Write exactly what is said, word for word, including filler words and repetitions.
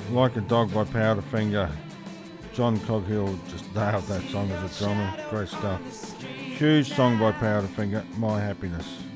Like a Dog by Powderfinger. John Coghill just nailed that song as a drummer. Great stuff. Huge song by Powderfinger, My Happiness.